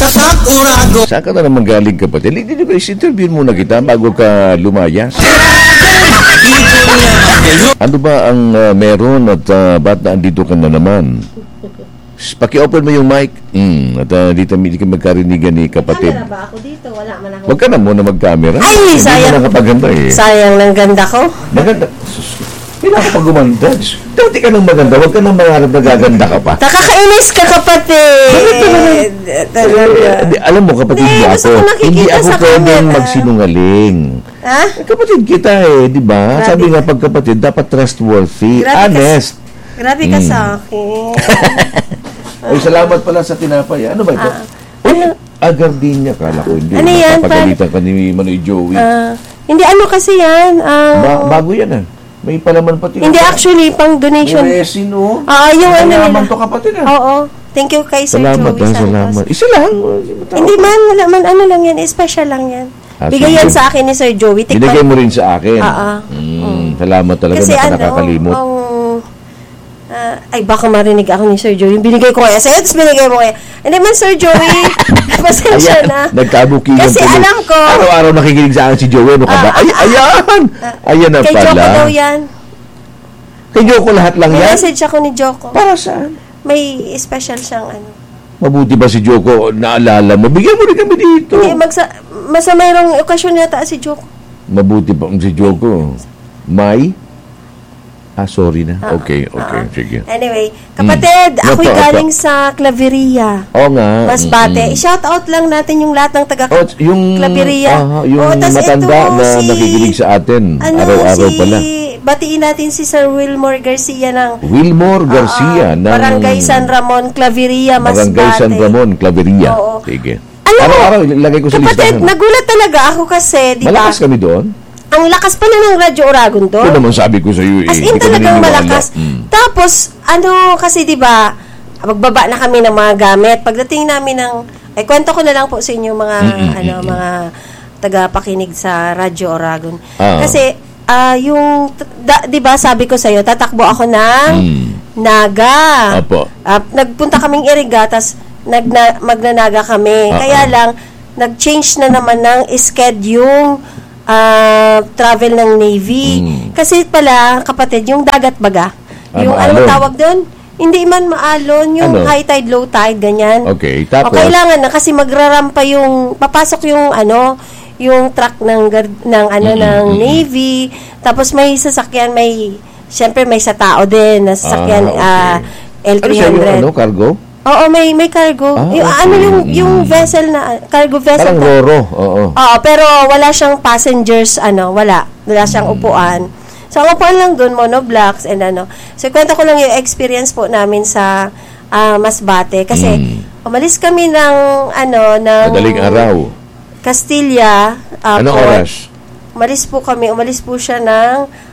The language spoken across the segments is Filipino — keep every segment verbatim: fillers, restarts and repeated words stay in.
Saan ka na naman galing, kapatid? Hindi ba is-interview muna kita bago ka lumayas? Ano ba ang uh, meron at uh, ba't andito ka na naman? Paki-open mo yung mic. Mm, at uh, dito hindi ka magkarinigan ni kapatid. Camera ba ako dito? Wala man ako. Huwag ka na muna mag-camera. Ay, hindi sayang. mo nakapaganda eh. Sayang ng ganda ko. Maganda. Hindi na kapag gumanda. Dati ka nang maganda. Huwag ka nang mangarap na gaganda ka pa. Nakakainis ka, kapatid. Eh, alam mo, kapatid Hindi, mo gusto ako. ko nakikita Hindi ako sa pwedeng camera. magsinungaling. Ha? Eh, kapatid kita eh, di ba? Grabe. Sabi nga pag kapatid, dapat trustworthy, Grabe ka- honest. Grabe ka Mm. sa akin. Ay, salamat pala sa tinapay. Ano ba ito? Ah, Uy, ano? ah, gardenia. Kala ko hindi. Ano yan, Napapagalitan ka ni Manoy Joey. Ah, hindi, ano kasi yan? ah, Ba- bago yan ah. May palaman pati. hindi, actually, pang donation. May resin oh. Ah, yung ano Malaman nila. to kapatid ah. Oo. Thank you kay Sir Salamat Joey ah, Santos. salamat. Isa lang. Hindi man, wala man. Ano lang yan? Special lang yan. Ah, Bigay sige. yan sa akin ni Sir Joey. Tikman- Binigay mo rin sa akin. Oo. Mm, salamat talaga Kasi na ano, nakakalimot. ang, ah, ay baka marinig ako ni Sir Joey. Binigay ko kaya sa'yo, tapos binigay mo kaya. Hindi man, Sir Joey, pasensya na. nagkabukilan Kasi tuloy. alam ko, Araw-araw nakikinig sa akin si Joey. Ano ka ba? Ah, Ay, ah, ayan! Ayan na kay pala. Joko daw yan. Kay Joko lahat lang May yan? message ako ni Joko. Para saan? May special siyang ano. Mabuti ba si Joko? Naalala mo? Bigyan mo rin kami dito. Hindi, magsa, masa mayroong okasyon yata si Joko. Mabuti pa si Joko. May? Ah, sorry na. Ah, Okay, okay. ah. Sige. Anyway, kapatid, Mm. ako'y Opo, galing sa Claveria. Oo nga. Masbate. Mm-mm. I-shout out lang natin yung lahat ng taga Oh, yung, Claveria. ah, yung Oh, tas matanda ito, na si- nakikinig sa atin. Ano, Araw-araw si, pala. batiin natin si Sir Wilmore Garcia ng Wilmore Garcia. ah, ng Barangay San Ramon, Claveria, Masbate. Barangay San Ramon, Claveria. Oo. Sige. Alam mo, Araw-araw, ilagay ko sa kapatid, listahan. nagulat talaga ako kasi, di ba? Malakas kami doon. Ang lakas pala ng Radyo Oragon doon. Ito naman sabi ko sa iyo. Eh, As in hindi ka talagang naniniwala. malakas. Mm. Tapos, ano kasi 'di ba, magbaba na kami ng mga gamit. Pagdating namin ng ay kwento ko na lang po sa inyo mga Mm-mm, ano mm-mm. mga tagapakinig sa Radyo Oragon. Ah. Kasi ah, yung da, 'di ba sabi ko sa iyo, tatakbo ako ng Mm. Naga. Apo. Ah, nagpunta kaming Iriga, tas nagna, magnanaga kami. Ah, Kaya ah. lang nag-change na naman ng schedule yung ah, travel ng Navy. Mm. Kasi pala, kapatid, yung dagat baga, Ah, yung maalon. ano tawag doon, hindi man maalon, yung Ano? high tide, low tide, ganyan. Okay, O tapos? kailangan na kasi magrarampa yung, papasok yung ano, yung truck ng, gar- ng ano, Mm-mm, ng mm-mm. Navy. Tapos may sasakyan, may, syempre may sa tao din, na sasakyan, Ah, ah, L okay. Ano three siya yung hundred. ano, cargo? Oo, may may cargo. Ah, yung, okay. ano yung, yung Mm. vessel na, cargo vessel. Parang na- Roro. Oo. Oo, pero wala siyang passengers, ano, wala. Wala siyang upuan. So, ang upuan lang doon, monoblocks and ano. So, kwento ko lang yung experience po namin sa ah, Masbate. Kasi, Mm. umalis kami ng, ano, ng... Madaling araw. Castilla. ah, Anong port. oras? Umalis po kami. Umalis po siya ng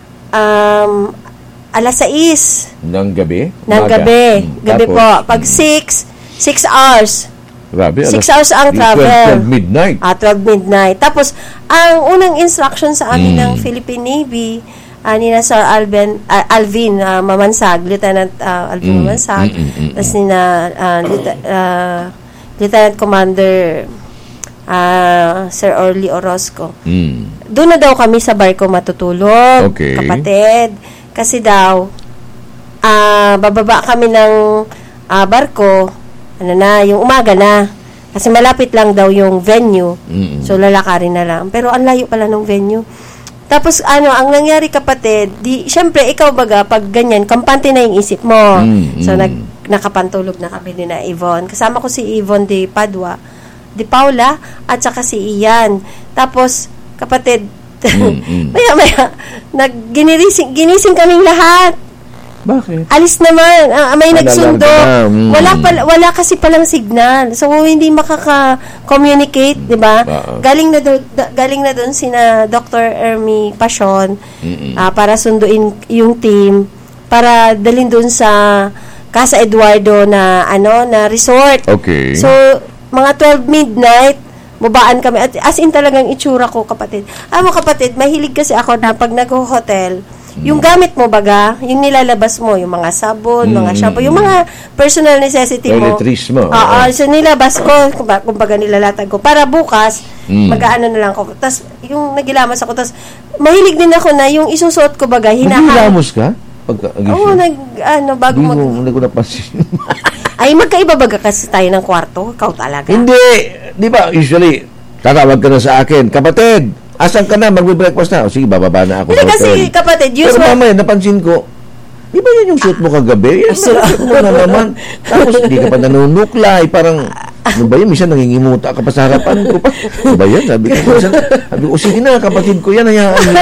um, alas sais Ng gabi? ng Umaga. gabi. Mm. Gabi Tapos, po. Pag six, six hours. Grabe. Six alas- hours ang twelve, travel. twelve midnight. Ah, twelve midnight. Tapos, ang unang instruction sa amin Mm. ng Philippine Navy, ah, ni na Sir Alvin, ah, Alvin ah, Mamansag, Lieutenant ah, Alvin Mm. Mamansag, Mm, mm, mm, tapos ni na ah, Lieutenant, ah, Lieutenant Commander ah, Sir Orly Orozco. Mm. Doon na daw kami sa barko matutulog, Okay. kapatid. Kasi daw, ah, bababa kami ng ah, barko, ano na, yung umaga na. Kasi malapit lang daw yung venue. Mm-mm. So, lalakarin na lang. Pero ang layo pala ng venue. Tapos, ano, ang nangyari, kapatid, di, syempre, ikaw baga, pag ganyan, kampante na yung isip mo. Mm, So, mm. nag, nakapantulog na kami din na Yvonne. Kasama ko si Yvonne de Padua, de Paula, at saka si Ian. Tapos, kapatid, Mm, mm. maya, maya, nag, ginising, ginising kaming lahat. Bakit? Alis naman, ah, may Wala nagsundo. lang, mm. Wala pala, wala kasi palang signal. So hindi makaka-communicate, 'di ba? Oo. Galing na doon, da- galing na doon sina Doctor Ermi Pasion Mm-mm. ah, para sunduin yung team para dalhin doon sa Casa Eduardo na ano na resort. Okay. So mga twelve midnight bubaan kami at as in talagang itsura ko, kapatid. Alam mo, kapatid, mahilig kasi ako na pag nag-hotel, Yung gamit mo baga, yung nilalabas mo, yung mga sabon, mga shampoo, yung mga personal necessity mo. Toiletries mo. Oo, so nilabas ko, kumbaga, kumbaga nilalatag ko, para bukas, Mm. mag-aano na lang ko. Tapos, yung nagilamas ako, tapos, mahilig din ako na yung isusuot ko baga, hinahang. Naghilamos ka? Pagka, Oo, nag, ano, bago Hindi mag... mo, hindi ko napansin. Ay, magkaiba baga kasi tayo ng kwarto? Ikaw talaga. Hindi! Di ba, usually, tatawag ka na sa akin, kapatid, asan ka na? Magbe-breakfast na. O, sige, bababa na ako. Hindi sa kasi, hotel. kapatid, Pero usual... mamaya, napansin ko, di ba yan yung suit mo kagabi? Yan, suit mo na naman. Tapos, hindi ka pa nanunuklay. Parang, ano ba yun? Minsan nangingimuta ka pa sa harapan ko pa. Ano ba yan? Sabi ko, minsan, sabi ko, sige na, kapatid ko yan, hayaan mo na.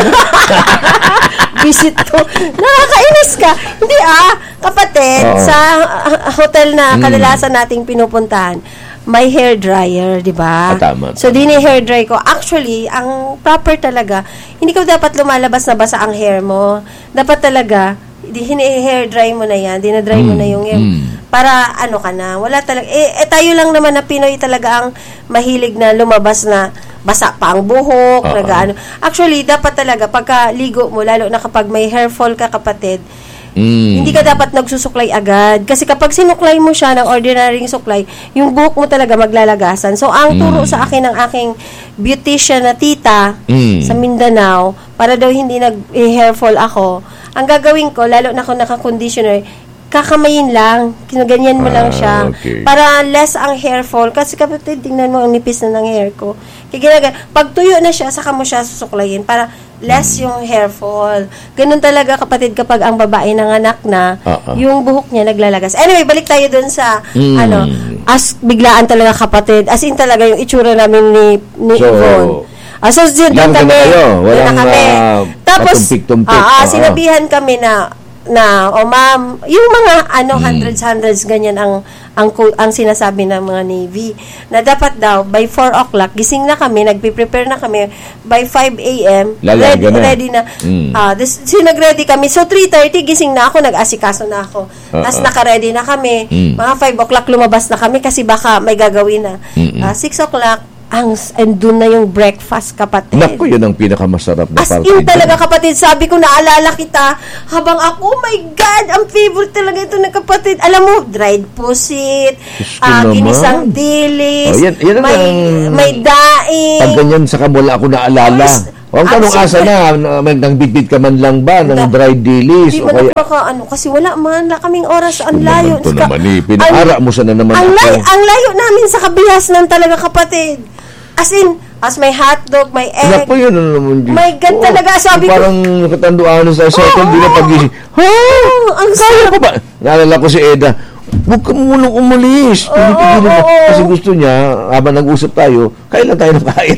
Visit ko. Nakakainis ka. Hindi ah, kapatid, Oo. sa uh, hotel na Mm. kadalasan nating pinupuntahan, may hair dryer, di ba? Ah, tama, So, tama. din hair dry ko. Actually, ang proper talaga, hindi ko dapat lumalabas na basa ang hair mo. Dapat talaga, di hini-hair dry mo na yan, dinadry mo Mm, na yung hair. mm. Para ano ka na, wala talaga, eh, eh tayo lang naman na Pinoy talaga ang mahilig na lumabas na basa pa ang buhok, Oo. nag-ano. Actually, dapat talaga, pagka ligo mo, lalo na kapag may hair fall ka, kapatid, Mm. hindi ka dapat nagsusuklay agad. Kasi kapag sinuklay mo siya ng ordinaryong suklay, yung buhok mo talaga maglalagasan. So, ang turo Mm. sa akin ng aking beautician na tita Mm. sa Mindanao, para daw hindi nag-hair fall ako, ang gagawin ko, lalo na kung naka-conditioner, kakamayin lang, kinaganyan mo lang Ah, siya, okay. para less ang hair fall. Kasi kapatid, tingnan mo, ang nipis na ng hair ko. Kaya ginaga, pag tuyo na siya, saka mo siya susuklayin, para less yung hair fall. Ganun talaga, kapatid, kapag ang babae nanganak na, Ah, ah. yung buhok niya naglalagas. Anyway, balik tayo dun sa, Mm. ano, as biglaan talaga, kapatid, as in talaga yung itsura namin ni, ni So, Yvonne. Ah, so, doon lang kami. na kayo. Doon Walang, na kami. ah, Tapos, patumpik-tumpik. ah, ah, Oo. sinabihan kami na, na, o ma'am, yung mga, ano, Hmm. hundreds, hundreds, ganyan ang, ang, co- ang sinasabi ng mga Navy, na dapat daw, by four o'clock, gising na kami, nagpe-prepare na kami, by five a.m., Lalaga ready, na. ready na. Mm. Ah, this, so, nag-ready kami. So, three thirty, gising na ako, nag-asikaso na ako. Ah, Tapos, ah. naka-ready na kami. Mm. Mga five o'clock, lumabas na kami kasi baka may gagawin na. Mm-mm. Ah, six o'clock, ang, andun na yung breakfast, kapatid. Naku, yun ang pinakamasarap na As parte. in talaga, kapatid, sabi ko, naalala kita, habang ako, oh my God, ang favorite talaga ito ng kapatid. Alam mo, dried pusit, Gusto ah, naman. ginisang dilis, Oh, yan- yan ang- may, may daing. Pag ganyan sa wala ako naalala. Yes. Huwag ka nung asa na, na- may nangbitbit ka man lang ba ng Na- dried dilis? Hindi O mo kaya, na maka, ano, kasi wala man na kaming oras, ang Ito layo. naman to Ska- naman eh. Pinaara mo sana naman ang, ako. layo, ang layo namin sa kabihasnan talaga, kapatid. As in, as may hotdog, may egg. Naku, yun ano naman. Diyos My God, ko. talaga, sabi ko- Parang nakatanduan sa second, di na pagising. Ha? ang Kaya sarap. pa ba? Naalala ko si Eda, huwag ka munang umalis. Oo, Pinipigilan oo, na. oo. Kasi gusto niya, habang nag-usap tayo, kailan tayo nakain?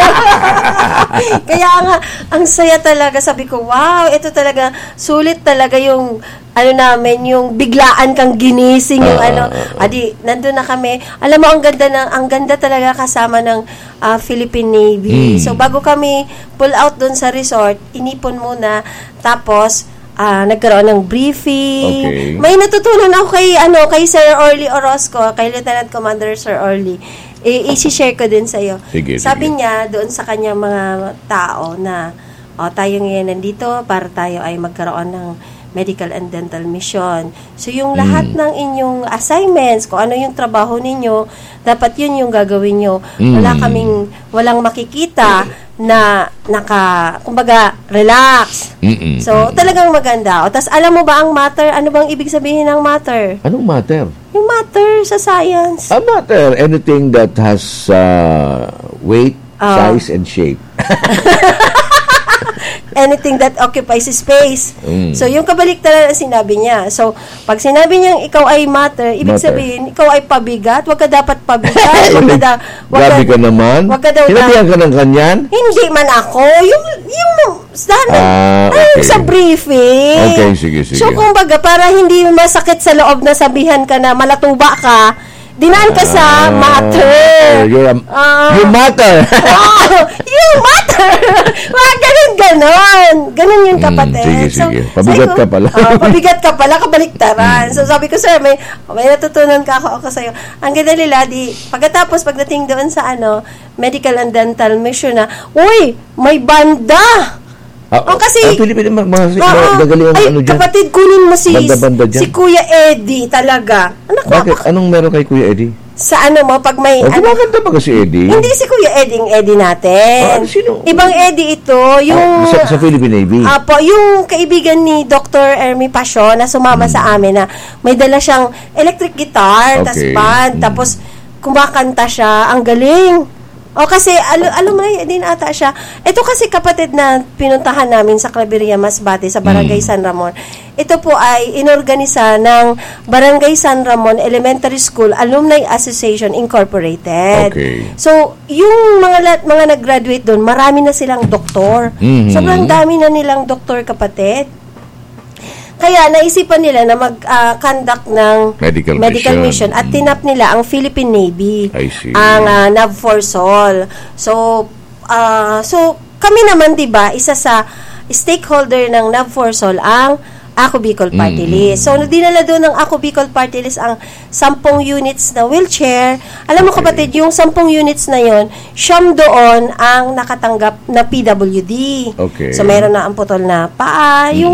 Kaya nga, ang saya talaga. Sabi ko, wow, ito talaga, sulit talaga yung, ano namin, yung biglaan kang ginising, yung Ah, ano, ah, ah. adi, nandun na kami. Alam mo, ang ganda, ng, ang ganda talaga kasama ng ah, Philippine Navy. Mm. So, bago kami pull out dun sa resort, inipon muna, tapos, ah, nagkaroon ng briefing. Okay. May natutunan ako kay, ano, kay Sir Orly Orozco, kay Lieutenant Commander Sir Orly. I- i-share ko din sa'yo. Sige, Sabi sige. niya doon sa kanyang mga tao na o, tayo ngayon nandito para tayo ay magkaroon ng medical and dental mission. So, yung lahat Mm. ng inyong assignments, kung ano yung trabaho ninyo, dapat yun yung gagawin nyo. Wala Mm. kaming, walang makikita na naka, kumbaga, relax. Mm-mm. So, talagang maganda. O, tas alam mo ba ang matter? Ano bang ibig sabihin ng matter? Anong matter? Yung matter sa science. A matter, anything that has uh, weight, Ah. size, and shape. Anything that occupies space. Mm. So, yung kabaliktaran ang sinabi niya. So, pag sinabi niyang ikaw ay matter, ibig Matter. sabihin, ikaw ay pabigat, wag ka dapat pabigat, wag ka da, wag Grabe ka naman. wag ka daw Sinabihan ka ng kanyan? Hindi man ako. Yung, yung, sana, Ah, ay, okay. sa briefing. Okay, sige, sige. So, kumbaga, para hindi masakit sa loob na sabihan ka na malatuba ka, dinaan ka sa Ah, matter. You're a, Ah. you matter. Oh, you matter. Mga ganun, ganon. Ganon yung Mm, kapatid. sige, sige. Pabigat sabi ko, ka pala. Oh, pabigat ka pala, kabaliktaran. So, sabi ko, sir, may, may natutunan ka ako, ako sa'yo. Ang ganda nila, di, pagkatapos, pagdating doon sa, ano, medical and dental mission na, uy, may banda. Ah, oh, kasi, ah, Pilipino, mga, mga, oo, mga gagaling ang ay, ano dyan. kapatid, kunin mo si, Banda-banda dyan. si Kuya Eddie talaga. Anak, Bakit? Anong meron kay Kuya Eddie? Sa ano mo, pag may... Oh, ano, gumaganda ba kasi Eddie? hindi si Kuya Eddie, yung Eddie natin. Ah, sino? Ibang Eddie ito, yung... Ah, sa, sa Philippine Navy? Apo, yung kaibigan ni Doctor Ermi Passion na sumama Hmm. sa amin na may dala siyang electric guitar, tas Okay. band, Hmm. tapos kumakanta siya. Ang galing. O kasi, al- alam mo na, din ata siya. Ito kasi kapatid na pinuntahan namin sa Claveria, Masbate, sa Barangay Mm. San Ramon. Ito po ay inorganisa ng Barangay San Ramon Elementary School Alumni Association Incorporated. Okay. So, yung mga lat- mga nag-graduate doon, marami na silang doktor. Mhm. Sobrang dami na nilang doktor, kapatid. Kaya naisipan nila na mag-conduct ng Medical mission mission. at Mm. tinap nila ang Philippine Navy, I see. ang uh, NAVFORSOL. So, ah, so kami naman, 'di ba, isa sa stakeholder ng NAVFORSOL ang Ako Bicol Party Mm. List. So, dinala doon ng Ako Bicol Party List ang sampung units na wheelchair. Alam mo, Okay. kapatid, yung sampung units na yon, siyam doon ang nakatanggap na P W D. Okay. So, meron na ang putol na paa, yung,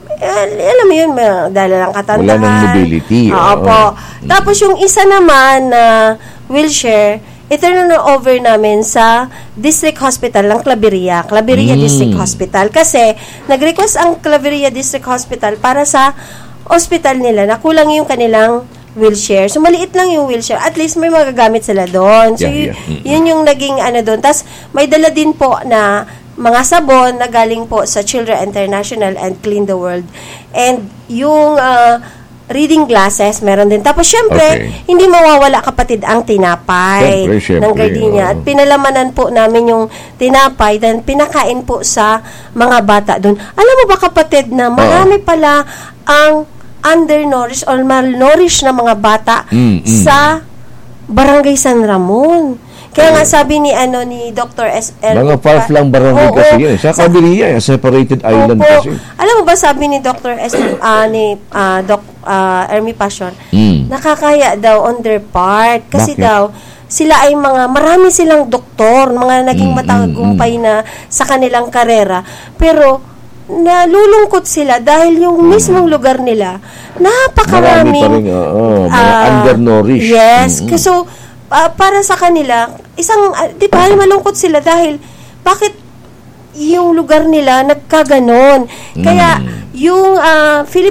eh, alam mo yun, may dala lang katandahan. Wala ng mobility. Oo Oo. po. Tapos, yung isa naman na wheelchair, i-turn over namin sa District Hospital ng Claveria, Claveria Mm. District Hospital. Kasi, nag-request ang Claveria District Hospital para sa hospital nila na kulang yung kanilang wheelchair. So, maliit lang yung wheelchair. At least, may magagamit sila doon. So, yun, Yeah, yeah. Mm-mm. yun yung naging ano doon. Tapos, may dala din po na mga sabon na galing po sa Children International and Clean the World. And yung uh, reading glasses, meron din. Tapos, syempre, Okay. hindi mawawala, kapatid, ang tinapay Syempre, syempre, ng gardenia. oo. At pinalamanan po namin yung tinapay, then pinakain po sa mga bata doon. Alam mo ba, kapatid, na marami pala ang undernourished or malnourished na mga bata Mm, mm. sa Barangay San Ramon. Kaya nga sabi ni ano ni Doctor S L Mga far-flung barangay Oo, kasi yun. sa- Sa Cabiria, separated island Opo. kasi. Alam mo ba, sabi ni Doctor S ah, ni ah, Doc ah, Ermi Passion, Mm. nakakaya daw on their part kasi Bakit? daw sila ay mga marami silang doktor, mga naging Mm, matagumpay na sa kanilang karera, pero nalulungkot sila dahil yung mismong lugar nila napakaraming Marami pa rin, oo, mga ah, undernourished. yes. Mm-mm. So, ah, para sa kanila, isang, ah, di ba, malungkot sila dahil, bakit yung lugar nila nagkaganon? Kaya, Mm. yung uh,